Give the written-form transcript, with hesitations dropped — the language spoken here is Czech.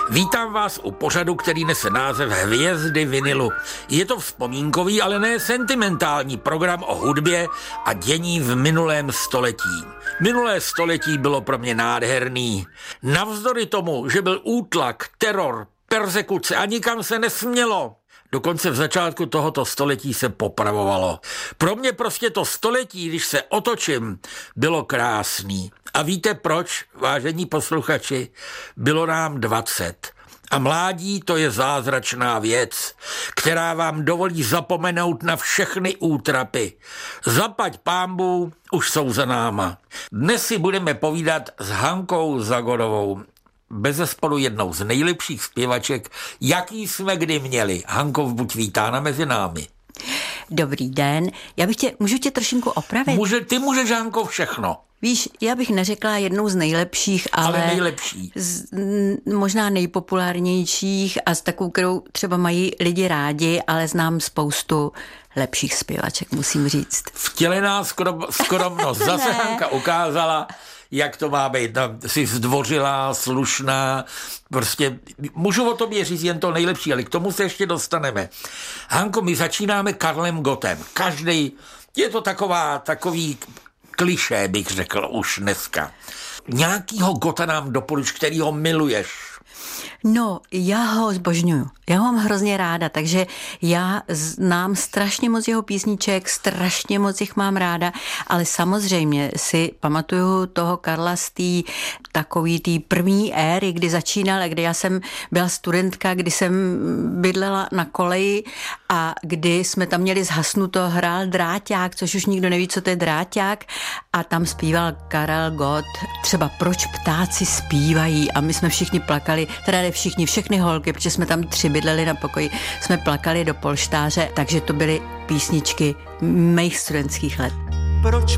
Vítám vás u pořadu, který nese název Hvězdy vinilu. Je to vzpomínkový, ale ne sentimentální program o hudbě a dění v minulém století. Minulé století bylo pro mě nádherný. Navzdory tomu, že byl útlak, teror, perzekuce a nikam se nesmělo. Dokonce v začátku tohoto století se popravovalo. Pro mě prostě to století, když se otočím, bylo krásný. A víte proč, vážení posluchači? Bylo nám 20. A mládí to je zázračná věc, která vám dovolí zapomenout na všechny útrapy. Zaplať pánbů už jsou za náma. Dnes si budeme povídat s Hankou Zagorovou. Bezesporu jednou z nejlepších zpěvaček, jaký jsme kdy měli. Hanko, buď vítána mezi námi. Dobrý den. Můžu tě trošinku opravit? Ty můžeš, Hanko, všechno. Víš, já bych neřekla jednou z nejlepších, ale nejlepší. Možná nejpopulárnějších a s takovou, kterou třeba mají lidi rádi, ale znám spoustu lepších zpěvaček, musím říct. Vtělená skromnost. Zase Hanka ukázala, jak to má být. Jsi zdvořilá, slušná, prostě můžu o tobě říct jen to nejlepší, ale k tomu se ještě dostaneme. Hanko, my začínáme Karlem Gottem. Je to takový klišé, bych řekl už dneska. Nějakýho Gotta nám doporuč, který ho miluješ. No, já ho zbožňuju. Já ho mám hrozně ráda, takže já znám strašně moc jeho písniček, strašně moc jich mám ráda, ale samozřejmě si pamatuju toho Karla z té první éry, kdy začínal, kdy já jsem byla studentka, kdy jsem bydlela na koleji a kdy jsme tam měli zhasnuto, hrál dráťák, což už nikdo neví, co to je dráťák, a tam zpíval Karel Gott třeba Proč ptáci zpívají, a my jsme všichni plakali, teda ne všichni, všechny holky, protože jsme tam 3 bydleli na pokoji, jsme plakali do polštáře, takže to byly písničky mých studentských let. Proč